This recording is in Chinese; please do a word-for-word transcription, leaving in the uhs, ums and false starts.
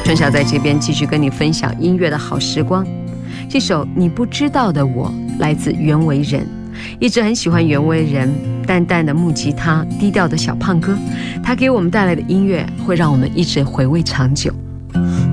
春晓在这边继续跟你分享音乐的好时光。这首你不知道的我来自袁惟仁，一直很喜欢袁惟仁淡淡的木吉他，低调的小胖哥，他给我们带来的音乐会让我们一直回味长久。